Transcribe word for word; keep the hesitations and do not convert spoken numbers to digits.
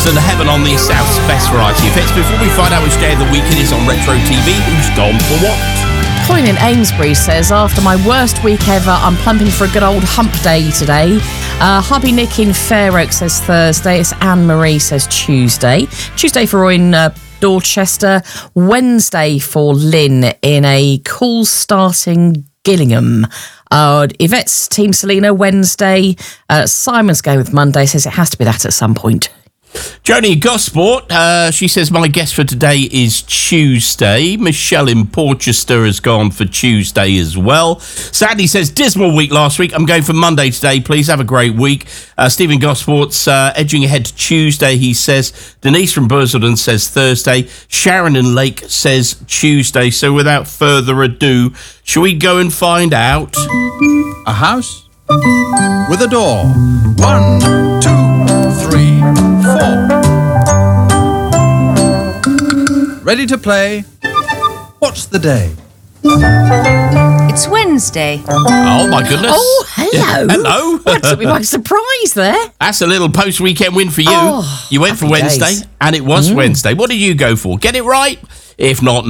Kingston Heaven on the South's Best Variety Hits. Before we find out which day of the week it is on Retro T V, who's gone for what? Colin in Amesbury says, after my worst week ever, I'm plumping for a good old hump day today. Uh, hubby Nick in Fair Oak says Thursday. It's Anne-Marie says Tuesday. Tuesday for Roy in uh, Dorchester. Wednesday for Lynn in a cool starting Gillingham. Uh, Yvette's Team Selena Wednesday. Uh, Simon's going with Monday, says it has to be that at some point. Joni Gosport, uh, she says, my guess for today is Tuesday. Michelle in Porchester has gone for Tuesday as well. Sadly says, dismal week last week. I'm going for Monday today. Please have a great week. Uh, Stephen Gosport's uh, edging ahead to Tuesday, he says. Denise from Bursledon says Thursday. Sharon in Lake says Tuesday. So without further ado, shall we go and find out? A house with a door. One, two, three, four. Ready to play? What's the day? It's Wednesday. Oh, my goodness. Oh, hello. Yeah, hello. That took me by surprise there. That's a little post-weekend win for you. Oh, you went for happy Wednesday, days. and it was Mm. Wednesday. What did you go for? Get it right? If not,